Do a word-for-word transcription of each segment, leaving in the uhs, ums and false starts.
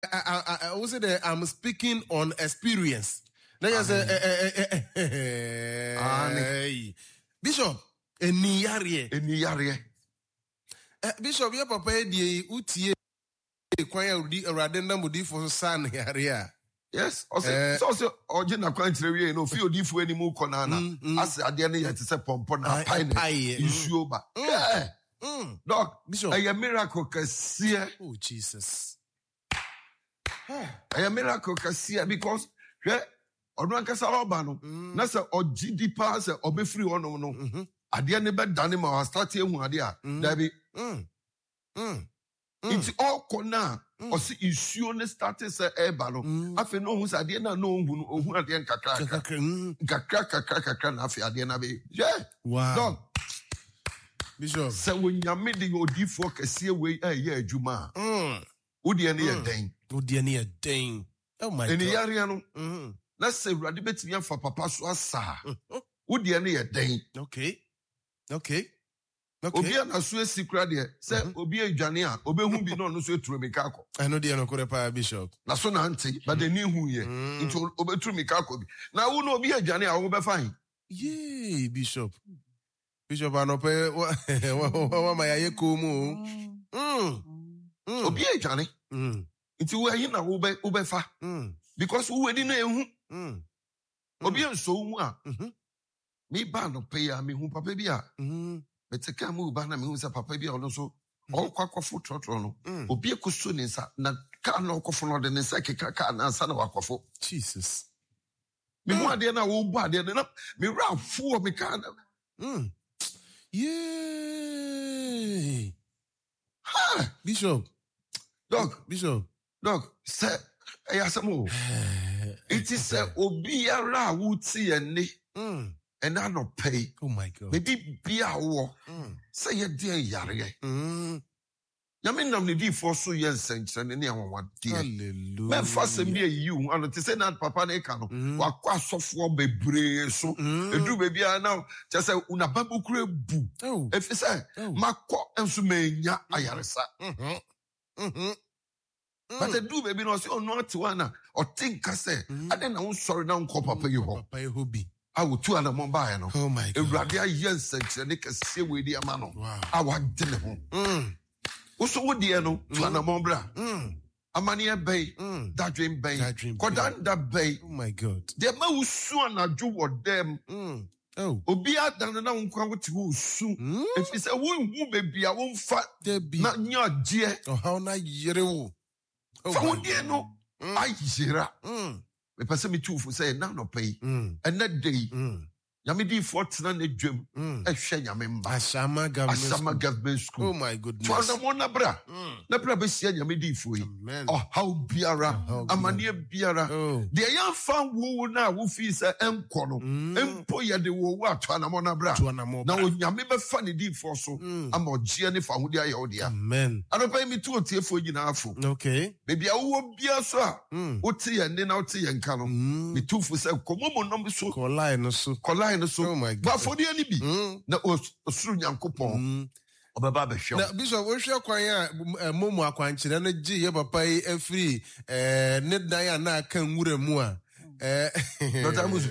I, I, I also say I'm speaking on experience. Let us say, Bishop, eni yare, eni yare. Bishop, your papa di utie kwanya udi radenda mudi for san yare. Yes, also so so original kwanya we no fi odi fu animu konana. As ade na yet say pompo na pai issue ba. Doc, Bishop, a miracle kasiye. Oh Jesus. A miracle kasiye because ono ankasa oba no na se ogidi pa se obefiri ono no ade ne be dane ma wa start ehu ade a da bi it's all corner o se issue ne start se eba no afi no hu se ade na no hu no hu ade nkakra nkakra kakra kakra na afi ade na be yeah wow dog Bishop se wonyame de odifo kasiye we eh adwuma mm odi ene ye den odi ene ye den oh my god ene yare no mhm let's say Radi betimi afa papa so asa. Wodi ene ye den. Okay. Okay. Okay. Obi na so esikra de say obi adwane a obehu bi no no so eturo meka akọ. I know dey no kore pa Bishop. Na so na nti but the new hu ye. Nti obeturo meka akọ bi. Na wo no obi adwane a wo be fine. Yeah, Bishop. Bishop anope wa wa ma yaye ko mu. Mm. Obi adwane. Mm. Nti wo ayi na wo be wo be fa. Mm. Because wo wedi na ehu. Mm. Obi enso mu a. Mhm. Me ba no pay a me hu papa bi a. Mhm. Beteka mu ba na me hu se papa bi a ono so. O kwa kwafo trotro no. Obi ekoso ne nsa na ka na okofo no de ne nsa keka ka na nsa na wakwafo. Jesus. Me hu ade na wo bu ade na me ra fu me ka na. Mm. Yeah. Ha, Bishop. Dog, Bishop. Dog, say eya samo. It is a obi ara wuti ene. Mm. And I no pay. Oh my God. Maybe be a war. Say ye dear yare. Mm. Yamin nam ni di for so yen sense and any one dear. Hallelujah. Men fast me you and to say that papa ne kano. Wa kwa sofo bebre so. Edu baby now just say una babu kure bu. Oh. If you say makọ enso menya ayaresa. Mhm. Mhm. But the do baby no say on not one or think I say I then I sorry now call papa you ho. Papa you hobby. I will two and a mobile no. Oh my God. Radia yen sense and they can see with the amano. Wow. I want dinner home. Mm. Also would the no two and a mobile. Mm. Amania bay, Mm. that dream bay, That dream bay. Kodan that bay. Oh my God. The man soon a do what them. Mm. Oh. Obia dan na nkwa wote su. If it's a won who baby I won't fat There be. na nya die. Oh how na yere wo. Oh For my won die no. I jira. Mm. Me pese me tu fu say na no pay. Mm. And that day. Mm. Nyame di fortuna na dwam. E hwe nyame mba. Ashama government. Ashama government school. Oh my goodness. Twana mo na bra. Na bra be sia nyame di fo yi. Amen. Oh how biara. Amane biara. Oh. De yan fan wo na wo fi se enko no. Empo ye de wo wa twana mo na bra. Twana mo Na bra. onyame be fa ne di fo so. Ama ogie ne fa hodi aye odia. Amen. Anopa mi tu otiefo nyina afo. Okay. Baby a wo bia so a. Oti ye ne na oti ye nka no. Mi tu fu se komomo nom so. Kolai no so. Kolai no so. Oh my God. Ba fodi ani bi. Na osuru nyankopon. Obaba be hwe. Na Bishop wo hwe kwan a momo akwankyere na gi ye papa yi afiri eh ne dan ya na aka nwura mu a. Eh. Dr. Musu.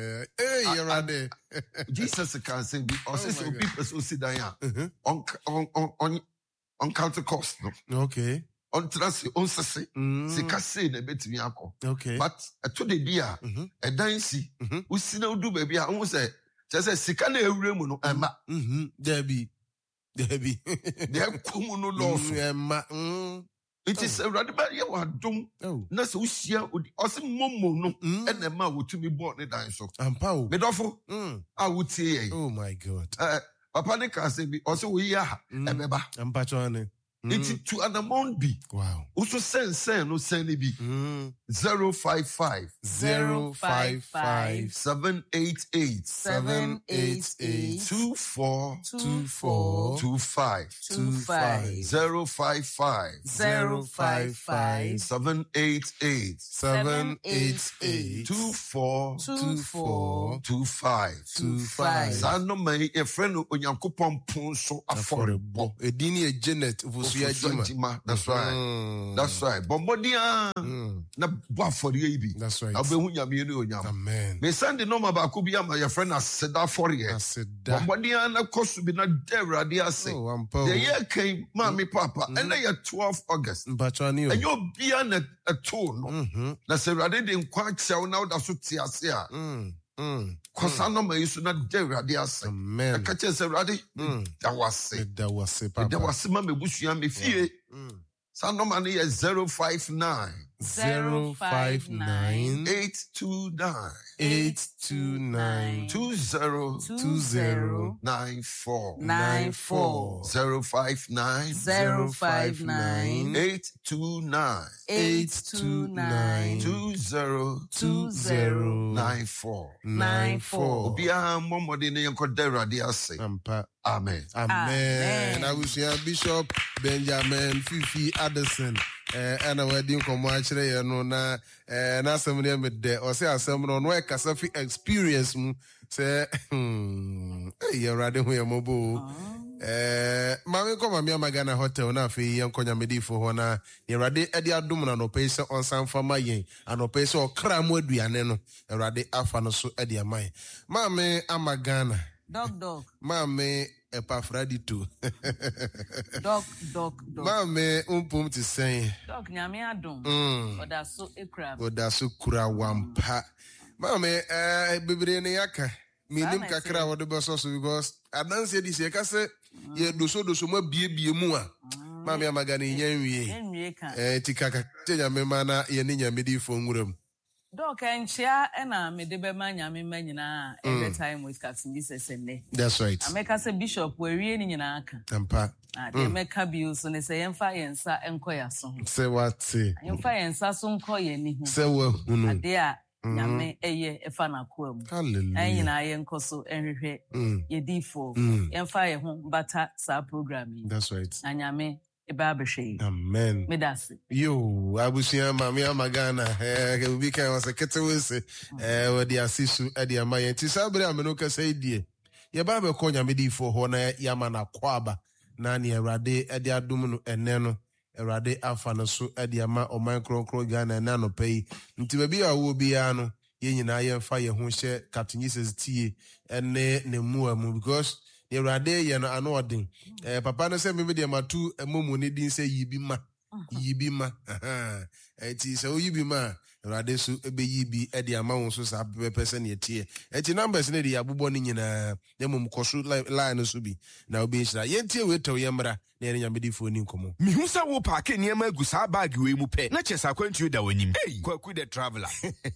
Eh yerade. Jesus can say be or say so people so sit down ya. On on on on count cost no. Okay. On trust on sese. Sika say na betimi akọ. Okay. But to the dia e dan si. Usi na udu baby a won say say sika na ewure mu no ema. Mhm. There be. There be. There come no law so. Ema. Mm. It is a radical ye wa dom. Oh. Na se usia odi o se momo no e na ma wotumi bo ne dan so. Ampa o. Medofo. Mm. A wotie ye. Oh my God. Eh papa ne ka say bi o se wo yi ha e beba. Ampa cho ane. It's to an amount be. Wow. Also send send no send it be. Zero five five Zero five five seven eight eight seven eight eight two four two four two five two five zero five five zero five five seven eight eight seven eight eight two four two four two five two five. Sano may a friend onyankopon pon so affordable. Edini e Janet. Jima. That's right. That's right. Bombodia. Na Buffalo, baby. That's right. Amen. Me send the number about Kubia, my friend, as said that for you. Bombodia na cost to be not there, Radia say. The year came, Mammy Papa, and they are twelfth August. But I knew. And you'll be on a tune. That's a Radin quite show now, that's what I say. Because I know my used to not there, Radia say. Amen. I catch us a Radi. That was it. That was it. That was Mammy Bush and me fear. Some money is zero five nine. Zero five nine eight two nine eight two nine two zero two zero nine four nine four zero five nine zero five nine eight two nine eight two nine two zero two zero nine four nine four. Obia momode ne yenkodera de ase. Ampa. Amen. Amen. I wish you Bishop Benjamin Fifi Addison. Eh, and a wedding come watch there, no, na, eh, na somebody with there, or say, some on work as a experience, say, hmm, you're riding with your mobile. Eh, Mammy come on, Magana Hotel, na fi young Konya Medi for Hona, you're ready at the Adumana, no pace on some for my yen, and no pace or cram would be an eno, and ready afano so at your mind. Mammy, I'm a Ghana. Dog, dog. Mammy, a pafradi too. Dog, dog, dog. Mammy, umpum to say. Dog, nyame adom. But that's so a crab. But that's so kura wampa. Mammy, eh, baby, ne yaka. Minim kakra what the boss also because I don't say this. I say, ye do so do so more be be mua. Mammy, I'm a gani yenwe. Eh, tikaka, tenya me mana ye ninya midi phone. Dog and chair and I made the beman yammy manina every time with Captain Jesus and me. That's right. I make us a bishop where we in Yanaka. Tampa. They make abuse and they say, and fire and sa and koya song. Say what say? And fire and sa song koya ni. Say well, no. There, yame a ye a fan quum. Hallelujah. And I am coso and ye defo. And fire home butter sa programming. That's right. And yame. Amen. Medasi. Yo, I wish you mammy Magana. Eh, we can was a cataway. Eh, where the assisu at the Amaya. Tisabra Menoka say, dear. Your Baba Konya Medi for Hona Yamana Quaba. Nani a rade at the Adumunu and Nano. A rade afana so at the Ama or micro Ghana and Nano pay. Until be a will be ano. Yen I am fire who share Captain Jesus tea and ne ne mua because. Yerade yana anodin. Eh, papa no say me de matu emomu ne din say yibima. Yibima. Aha. Eti say yibima. Yerade so ebe yibi e de ama won so sa person ye tie. Eti numbers ne de abubo ne nyina. Nemum koso line so bi. Na obi nhira. Ye tie we to yemra. Na ye nyame di fo ni nkomo. Mihu sa wo paake niam agu sa bag we mu pe. Na chesa kwantu da wanim. Hey, kwaku the traveler.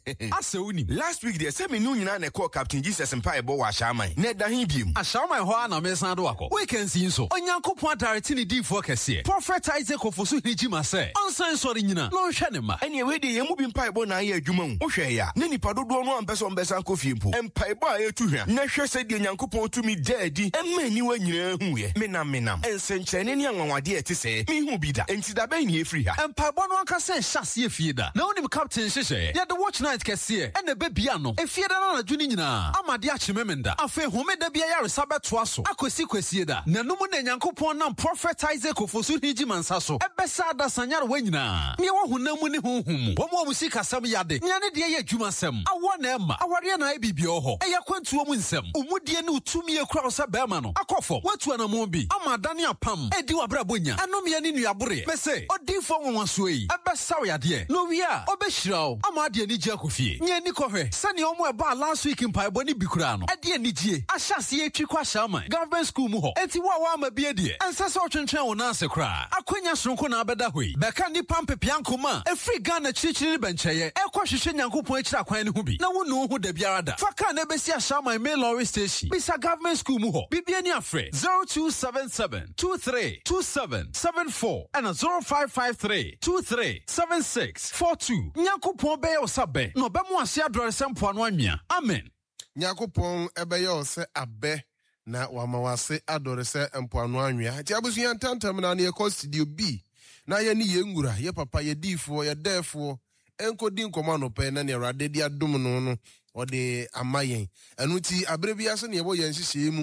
Asa unim. Last week there say me nu nyina na call Captain Jesus mpa ebo wa shaman. Na da hin biem. Ashaman ho na me san do akọ. We can see so. Onyankopon direct ni di fo kese. Prophet Isaac Ofosu hijima say. Onsan sori nyina. No hwe ne ma. Ene we de yemu bi mpa ebo na ye adwuma hu. Wo hwe ya. Ne nipa dodo no ampeso mbesa nkofie mpo. Mpa ebo a yetu hwa. Na hwe se de Nyankopon tumi daadi. Emma ni wa nyina hu ye. Menam menam. Ensenkyene ni anwanwade ete se. Mi hu bi da. Enti da ben ni efri ha. Mpa ebo no anka se hyase efie da. Na onim captain hyehye. Ya the watch night kese. Ene be bia no. Efie da na adwuni nyina. Amade a chememenda. Afa homeda bia ya resaba to aso. Akosi kwesi da. Na numu na Nyankopon nam Prophet Isaac Ofosu hijima nsa so. Ebesa da sanyar wa nyina. Ne wo hunamu ne honhum. Wo mo musika sam yade. Ne ne de ye adwuma sam. Awo na ema. Aware na ebibia ho. Eya kwantuo mu nsam. Umudie ne utumi ekura so be ma no. Akofo. Watu na mo bi. Amadane apam. Edi wabra bonya. Anomia ne nuabore. Mese. Odifo wonwaso yi. Ebesa wo yade. No wi a. Obehirawo. Amade ani gye akofie. Ne ani kohwe. Sane omo eba last week mpaebo ne bikura no. Ede ani gye. Ahyase etwi kwa shaman. Government school mu ho. Enti wo wa ma bia die. Ensa so twentwen wo na ase kra. Akwanya sonko na abeda hoi. Beka ni pampepia nkoma. Efri Ghana chirichiri bencheye. Ekwa hwehwe Nyankopon akira kwan ne hu bi. Na wo no hu da biara da. Faka na besi a shaman main lorry station. Bisa government school mu ho. Bibia ni afre zero two seven seven two three two seven seven four and zero five five three two three seven six four two. Nyankopon be yo sabe. No be mu ase adore sempo anu anwea. Amen. Nyankopon ebe yo se abe na wamawase adore se empo anu anwea. Ti abusu yan tantam na ne ko studio B. Na ye ni ye ngura ye papa ye difo ye defo enko din komano pe na ne rade dia dum no no o de amayen. Anu ti abrebia so ne ye bo ye nhihye mu.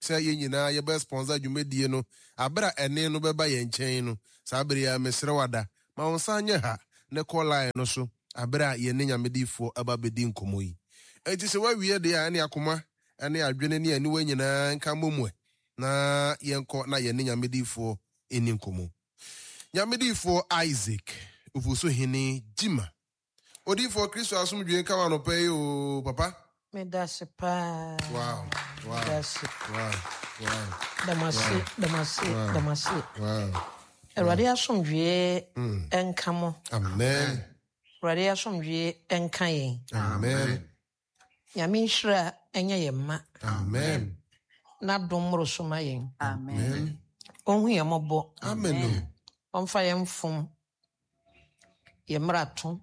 sɛ yɛn nyinaa yɛbɛ sponsor dwumadie no abra ɛne no bɛba yɛn nkyɛn no saa bere ya mesrɛ wada ma wo nsa nyɛ ha ne call line no so abra yɛn ne nyamedifoɔ aba bɛdi nkɔmmɔ yi enti sɛ wawie de a ɛne akoma ɛne adwene ne aniwa nyinaa nka mmɔmɔ na yɛnkɔ na yɛn ne nyamedifoɔ ɛni nkɔmmɔ nyamedifoɔ Isaac ufuso hini Jima Odifo Kristo asumdwe nka wano pɛ o papa me dase pa wow wow dase wow wow damasi damasi damasi wow Erade asumdwe enka mo amen Erade asumdwe enka yen amen Nyame nhira enye ye ma amen na domro so ma yen Amen. Onhu ye mobo amen onfa ye mfom ye mrato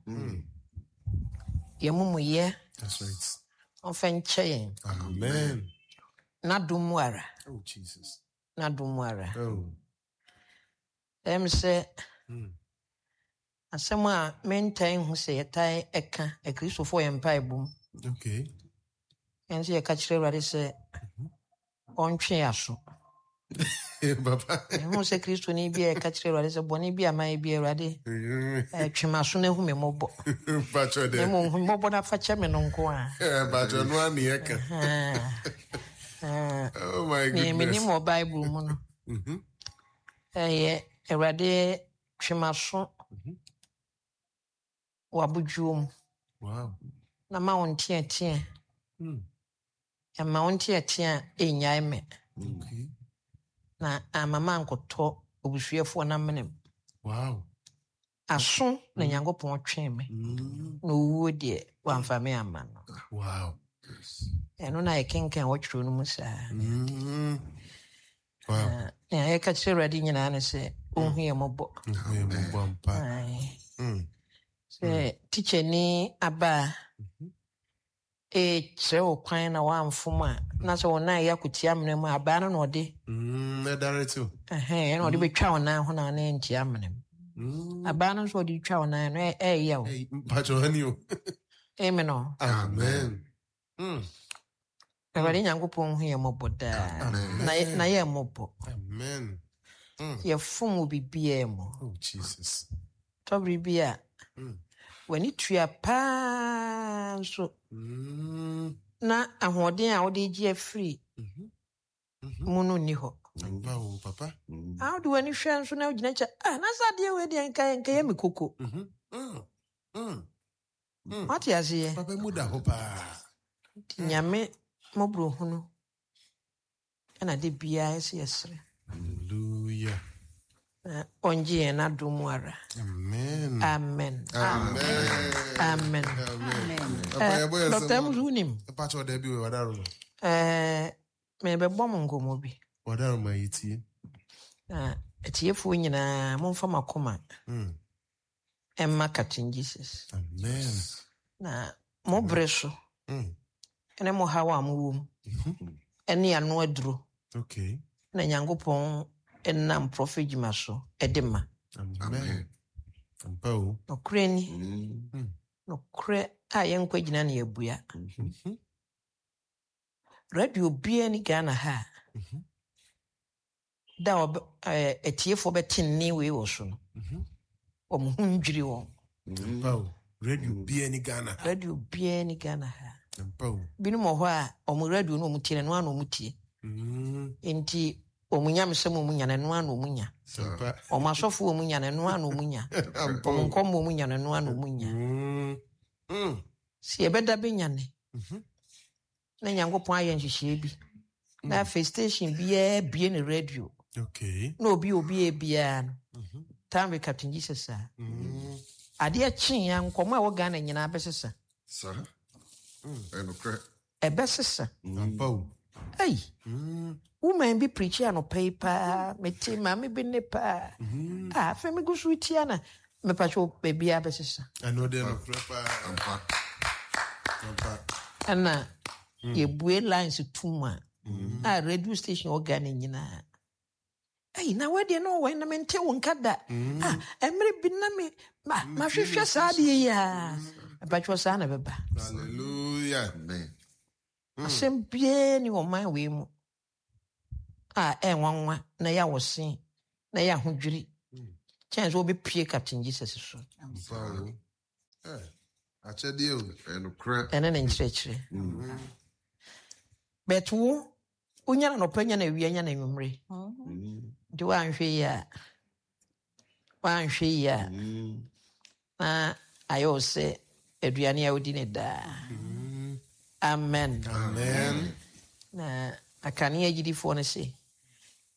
ye mumuye that's right onfa nche yen amen na domwara oh Jesus na domwara oh em se mm. asɛm a mentan hu sɛ yɛtae ɛka akristofo yɛ mpa ebom okay ɛn sɛ yɛka kyerɛ Awurade sɛ ɔntwe aso papa ɛhu sɛ kristoni bi a yɛka kyerɛ Awurade sɛ bɔne bi a mayɛ bi Awurade ɛtwe m'aso no ahu me mmɔbɔ pacho de na mmom hu mmɔbɔ no afa kyɛ me no nko a pacho no ani eka oh my me goodness menim wɔ Bible mu no mhm ɛyɛ Awurade twe m'aso wɔ abodwuo mu wow na ma wo nteatea mm. ɛma wo nteatea ɛnnyae me okay na amama nkɔtɔ obusuafoɔ na menem wow aso na Nyankopɔn twe me mm. na owuo deɛ wamfa me ama no wow ɛno na yɛkenkan wɔtwerɛ no mu saa mm. wow na yɛka kyerɛ Awurade nyinaa ne sɛ ɔnhu yɛ mmɔbɔ amen bomba Ae. mm. sɛ teacher ni aba e kyerɛ wo kwan na wamfom a na sɛ wo nan yɛ akotia mena mu abaa no na ɔde mm na director ɛhɛ na ɔde bɛtwa wo nan ho na ne ntia mena mu mm abaa no nso ɔde twa wo nan no ɛyɛ wo hey pacho hani o ɛmi no amen mm Awurade Nyankopɔn hu yɛ mmɔbɔ daa na yɛ- na yɛ mmɔbɔ amen mm yɛfom wo bibiaa mu oh Jesus tɔbere bi a mm w'ani tua paa nso mm na ahoɔden a wode gye afiri mhm mu no nni hɔ wow papa a wode w'ani hwɛ nso na wogyina kyɛ ah na sɛ adeɛ wei deɛ nka nka yɛ me koko mhm mm mm mm wate aseɛ papa mu da ho pa nti Nyame mmɔborɔhunu ɛna de biara ɛsɛ yɛsrɛ hallelujah na ɔngye yɛn n'adom mu ara amen amen amen amen amen papa yɛ boy dɔkta sɛ mu so wonim pacho da bi we wadaro no ɛɛ mebɛbɔ mo nkɔmmɔ bi wadaro ma yitie na atiefoɔ nyinaa momfa makoma mm ɛmma Captain Jesus amen na mo bere so mm ɛne mo haw a mowɔ mu ɛne ano aduro okay na Nyankopɔn ɛnam prɔfɛ dwuma so ɛde ma amen papa o nokorɛ ni Mm. nokorɛ a yɛnkwa gyina ne yɛabua mhm radio biara ni Ghana ha a da a ɔbɛ- ɛɛ, atiefoɔ bɛte nne wei wɔ so no mhm ɔmo ho ndwiri wɔn papa o radio bia ni Ghana radio biara ni Ghana ha papa o binom wɔ hɔ a ɔmo radio no ɔmo tie no ɛno a na ɔmo tie mm nti ɔmo nyamesɛm ɔmo nya no ɛno a na ɔmo nya papa ɔmo asɔfo ɔmo nya no ɛno a na ɔmo nya papa ɔmo nkɔmmɔ ɔmo nya no ɛno a na ɔmo nya mm mm sɛ yɛbɛda bɛnya ne mhm na Nyankopɔn ayɛ nhyehyɛe bi na afei station biara bie ne radio okay na obi obi a biara no mhm time with Captain Jesus a mm adeɛ kyee ya nkɔmmɔ a ɛwɔ Ghana nyinaa bɛsesa Saa. Ɛnokorɛ. ɛbɛsesa papa o ei mm woman bi preachi anɔpa yi paa mete maame bi ne paa mhm a afei megu so tia na mepatwɛ baabiara bɛsesa ano de no prepa Ampa. papa ɛna yɛbue lines tom a a radio station wɔ Ghana nyinaa ei na wadeɛ na ɔwɔ na mente wo nka da a ɛmmerɛ bi na me ma- mahwehwɛ saa adeɛ yi a mepatwɛ saa na bɛba hallelujah Amen. asɛm biara ni wɔ man wei mu a ɛnwanwa na ya wɔsen na ya ahodwiri kyɛn sɛ wobɛpie Captain Jesus so akyɛdeɛ o ɛne ne nkyerɛkyerɛ but wo wonya na nɔpɛ nya na awia nya na anwummere nti woanhwɛ yi a woanhwɛ yi a na ayɛ wo sɛ aduane a wodi ne daa amen amen na akanea agyidifoɔ no se